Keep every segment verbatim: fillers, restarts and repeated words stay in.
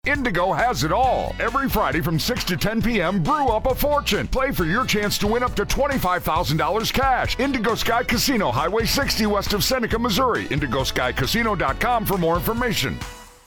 Indigo has it all. Every Friday from six to ten p.m., brew up a fortune. Play for your chance to win up to twenty-five thousand dollars cash. Indigo Sky Casino, Highway sixty west of Seneca, Missouri. indigo sky casino dot com for more information.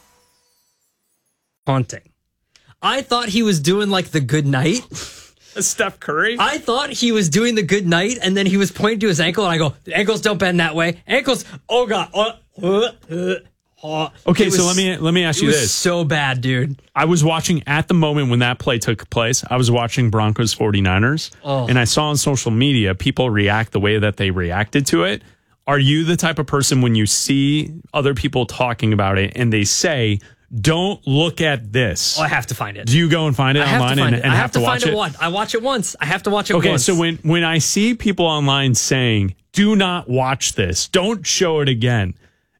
Haunting. I thought he was doing like the good night. Steph Curry? I thought he was doing the good night, and then he was pointing to his ankle, and I go, the ankles don't bend that way. Ankles, oh God. Uh, uh, uh, uh. Okay, was, so let me let me ask it you was this. So bad, dude. I was watching at the moment when that play took place, I was watching Broncos 49ers, oh. and I saw on social media people react the way that they reacted to it. Are you the type of person when you see other people talking about it and they say, don't look at this? Oh, I have to find it. Do you go and find it I have online to find and, it. and I have, have to, to watch find it? it once. I watch it once. I have to watch it okay, once. so when, when I see people online saying, do not watch this, don't show it again,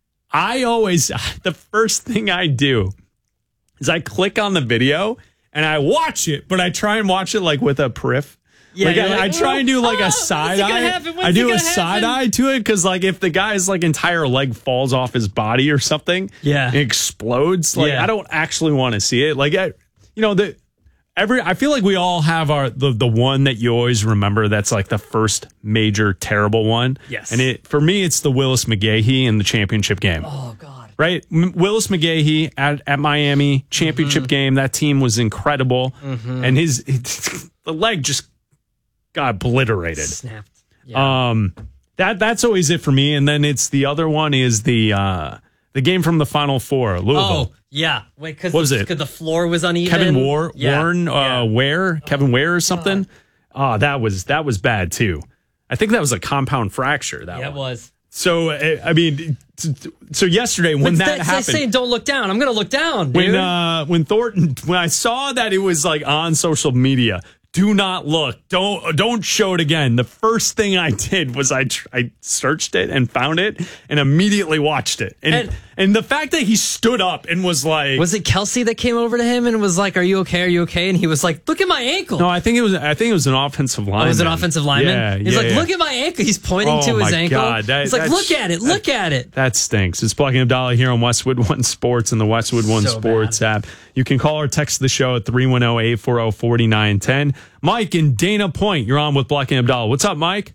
I always, the first thing I do is I click on the video and I watch it, but I try and watch it like with a periph. Yeah, like I, like, I try and do like oh, a side what's it gonna eye. happen? What's I it do a gonna side happen? eye to it because, like, if the guy's like entire leg falls off his body or something, Yeah. it explodes. Like, Yeah. I don't actually want to see it. Like, I, you know, the every I feel like we all have our the the one that you always remember. That's like the first major terrible one. Yes. And it for me, it's the Willis McGahee in the championship game. Oh, God. Right? M- Willis McGahee at, at Miami, championship Mm-hmm. game. That team was incredible. Mm-hmm. And his, the leg just got obliterated. Snapped. Yeah. Um, that that's always it for me. And then it's the other one is the uh, the game from the Final Four, Louisville. oh, yeah. Wait, because What was the, it? 'cause the floor was uneven. Kevin War, Yeah. Warren, uh, Yeah. Ware, Kevin Ware or something. Oh, that was that was bad too. I think that was a compound fracture. That Yeah, it one. was. So I I mean, t- t- so yesterday when But that that's happened, saying don't look down. I'm going to look down, dude. when uh, when Thornton, when I saw that it was like on social media, do not look, don't don't show it again. The first thing I did was I tr- I searched it and found it and immediately watched it. And, and And- the fact that he stood up and was like, was it Kelsey that came over to him and was like, "Are you okay? Are you okay?" And he was like, "Look at my ankle." no, I think it was I think it was an offensive lineman. Oh, was it an offensive lineman? Yeah, He's yeah, like, yeah. "Look at my ankle." He's pointing Oh, to his my ankle. God, that- He's like, that's- "Look at it. Look at it." That stinks. It's Black and Abdallah here on Westwood One Sports and the Westwood One So Sports bad. app. You can call or text the show at three one zero, eight four zero, four nine one zero. Mike in Dana Point, you're on with Black and Abdallah. What's up, Mike?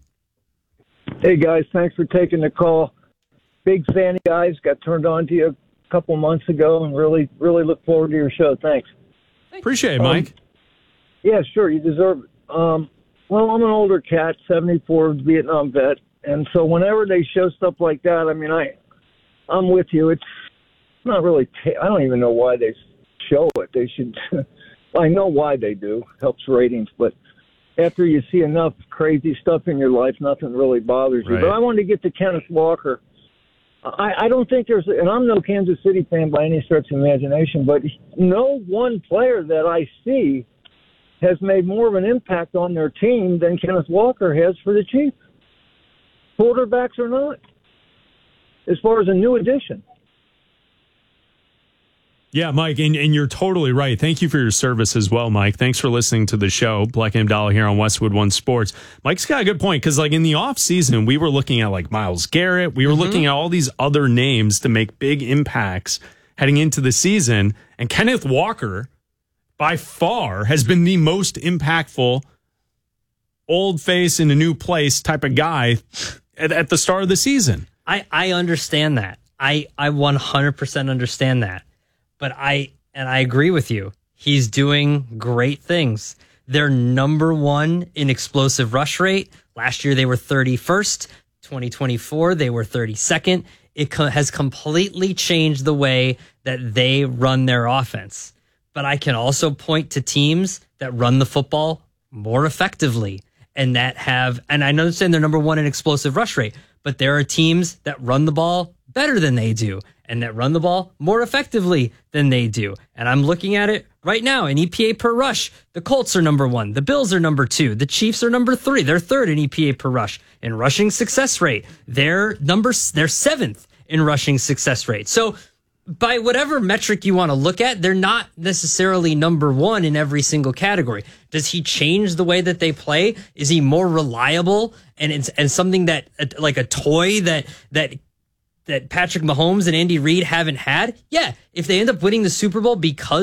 Hey, guys. Thanks for taking the call. Big fan, guys. Got turned on to you a couple months ago and really, really look forward to your show. Thanks. Appreciate it, Mike. Um, yeah, sure. You deserve it. Um, well, I'm an older cat, seventy-four, Vietnam vet. And so whenever they show stuff like that, I mean, I, I'm with you. It's not really, ta- I don't even know why they show it. They should, I know why they do. Helps ratings. But after you see enough crazy stuff in your life, nothing really bothers you. Right. But I wanted to get to Kenneth Walker. I, I don't think there's, and I'm no Kansas City fan by any stretch of the imagination, but no one player that I see has made more of an impact on their team than Kenneth Walker has for the Chiefs. Quarterbacks or not, as far as a new addition. Yeah, Mike, and, and you're totally right. Thank you for your service as well, Mike. Thanks for listening to the show. Black and Abdallah here on Westwood One Sports. Mike's got a good point because, like, in the offseason, we were looking at, like, Myles Garrett. We were mm-hmm. looking at all these other names to make big impacts heading into the season. And Kenneth Walker, by far, has been the most impactful old face in a new place type of guy at, at the start of the season. I, I understand that. I, I one hundred percent understand that. But I, and I agree with you, he's doing great things. They're number one in explosive rush rate. Last year they were thirty-first. twenty twenty-four they were thirty-second. It co- has completely changed the way that they run their offense. But I can also point to teams that run the football more effectively and that have, and I understand they're number one in explosive rush rate, but there are teams that run the ball better than they do and that run the ball more effectively than they do. And I'm looking at it right now in E P A per rush. The Colts are number one. The Bills are number two. The Chiefs are number three. They're third in E P A per rush. In rushing success rate, they're number, they're seventh in rushing success rate. So by whatever metric you want to look at, they're not necessarily number one in every single category. Does he change the way that they play? Is he more reliable and it's, and something that like a toy that, that, that Patrick Mahomes and Andy Reid haven't had? Yeah. If they end up winning the Super Bowl because